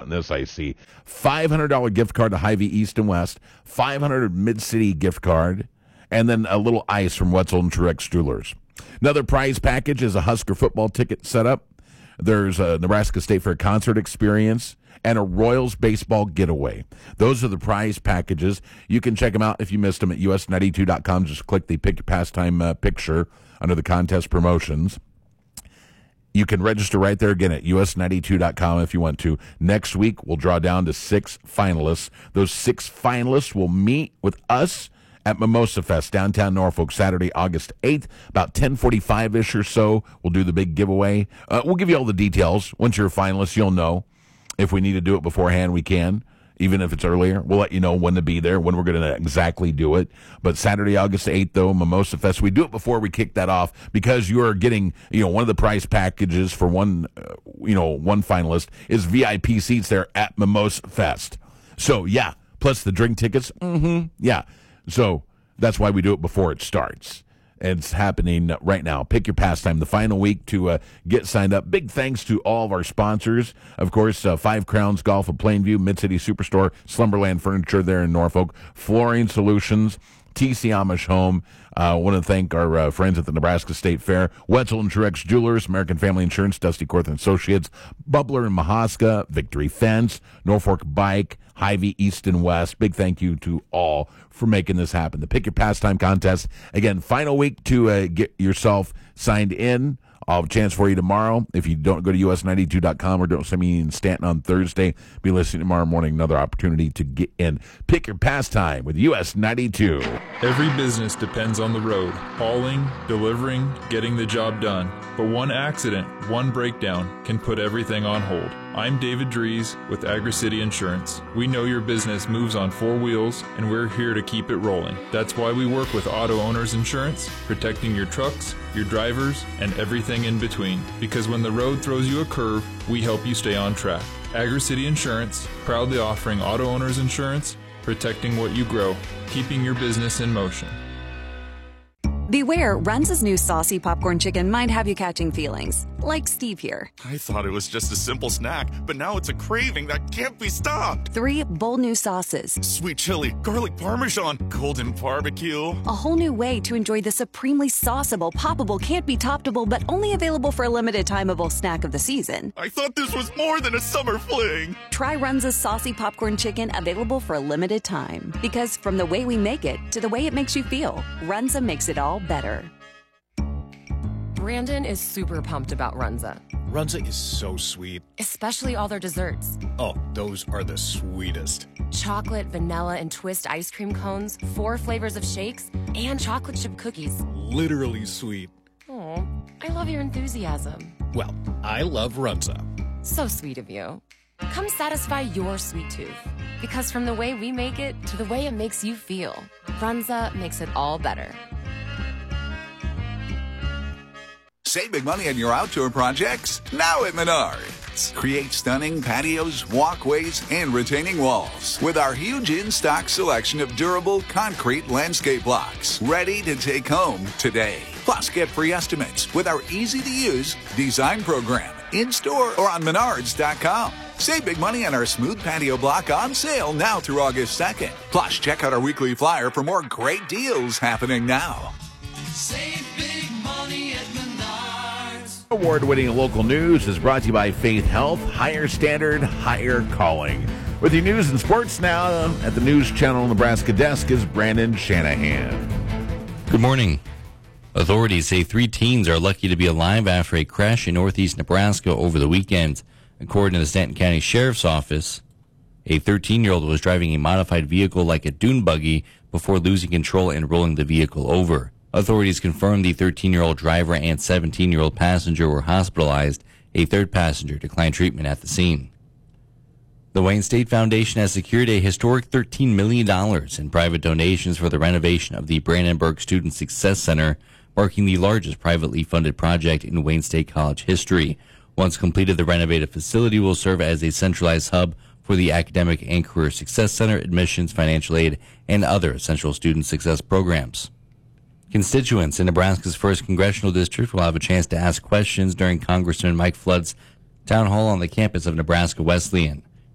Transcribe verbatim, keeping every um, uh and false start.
on this, I see. five hundred dollars gift card to Hy-Vee East and West, five hundred dollars Mid-City gift card, and then a little ice from Wetzel and Truex Jewelers. Another prize package is a Husker football ticket setup. There's a Nebraska State Fair concert experience and a Royals baseball getaway. Those are the prize packages. You can check them out if you missed them at U S ninety-two dot com. Just click the Pick Your Pastime uh, picture under the contest promotions. You can register right there again at U S ninety-two dot com if you want to. Next week, we'll draw down to six finalists. Those six finalists will meet with us at Mimosa Fest, downtown Norfolk, Saturday, August eighth, about ten forty-five-ish or so. We'll do the big giveaway. Uh, we'll give you all the details. Once you're a finalist, you'll know. If we need to do it beforehand, we can. Even if it's earlier, we'll let you know when to be there, when we're going to exactly do it. But Saturday, August eighth, though, Mimosa Fest, we do it before we kick that off because you are getting, you know, one of the prize packages for one, uh, you know, one finalist is V I P seats there at Mimosa Fest. So, yeah, plus the drink tickets, mm-hmm, yeah. So that's why we do it before it starts. It's happening right now. Pick Your Pastime, the final week to uh, get signed up. Big thanks to all of our sponsors. Of course, uh, Five Crowns Golf of Plainview, Mid-City Superstore, Slumberland Furniture there in Norfolk, Flooring Solutions, T C Amish Home. I uh, want to thank our uh, friends at the Nebraska State Fair, Wetzel and Truex Jewelers, American Family Insurance, Dusty Korth and Associates, Bubbler and Mahaska, Victory Fence, Norfolk Bike, Hy-Vee East and West. Big thank you to all for making this happen. The Pick Your Pastime contest, again, final week to uh, get yourself signed in. I'll have a chance for you tomorrow. If you don't go to U S ninety-two dot com or don't send me in Stanton on Thursday, be listening tomorrow morning. Another opportunity to get in. Pick Your Pastime with U S ninety-two. Every business depends on the road. Hauling, delivering, getting the job done. But one accident, one breakdown can put everything on hold. I'm David Dries with Agri-City Insurance. We know your business moves on four wheels, and we're here to keep it rolling. That's why we work with Auto Owners Insurance, protecting your trucks, your drivers, and everything in between. Because when the road throws you a curve, we help you stay on track. Agri-City Insurance, proudly offering Auto Owners Insurance, protecting what you grow, keeping your business in motion. Beware, Runza's new saucy popcorn chicken might have you catching feelings, like Steve here. I thought it was just a simple snack, but now it's a craving that can't be stopped. Three bold new sauces. Sweet chili, garlic parmesan, golden barbecue. A whole new way to enjoy the supremely sauceable, poppable, can't be toppable, but only available for a limited timeable snack of the season. I thought this was more than a summer fling. Try Runza's saucy popcorn chicken, available for a limited time. Because from the way we make it to the way it makes you feel, Runza makes it all better. Brandon is super pumped about Runza. Runza is so sweet. Especially all their desserts. Oh, those are the sweetest. Chocolate, vanilla, and twist ice cream cones, four flavors of shakes, and chocolate chip cookies. Literally sweet. Oh, I love your enthusiasm. Well, I love Runza. So sweet of you. Come satisfy your sweet tooth. Because from the way we make it to the way it makes you feel, Runza makes it all better. Save big money on your outdoor projects now at Menards. Create stunning patios, walkways, and retaining walls with our huge in-stock selection of durable concrete landscape blocks ready to take home today. Plus, get free estimates with our easy-to-use design program in-store or on menards dot com. Save big money on our smooth patio block on sale now through August second. Plus, check out our weekly flyer for more great deals happening now. Save big money at Menards. Award-winning local news is brought to you by Faith Health. Higher standard, higher calling. With your news and sports now at the News Channel Nebraska desk is Brandon Shanahan. Good morning. Authorities say three teens are lucky to be alive after a crash in northeast Nebraska over the weekend. According to the Stanton County Sheriff's Office, a thirteen-year-old was driving a modified vehicle like a dune buggy before losing control and rolling the vehicle over. Authorities confirmed the thirteen-year-old driver and seventeen-year-old passenger were hospitalized. A third passenger declined treatment at the scene. The Wayne State Foundation has secured a historic thirteen million dollars in private donations for the renovation of the Brandenburg Student Success Center, marking the largest privately funded project in Wayne State College history. Once completed, the renovated facility will serve as a centralized hub for the Academic and Career Success Center, admissions, financial aid, and other essential student success programs. Constituents in Nebraska's first congressional district will have a chance to ask questions during Congressman Mike Flood's town hall on the campus of Nebraska Wesleyan.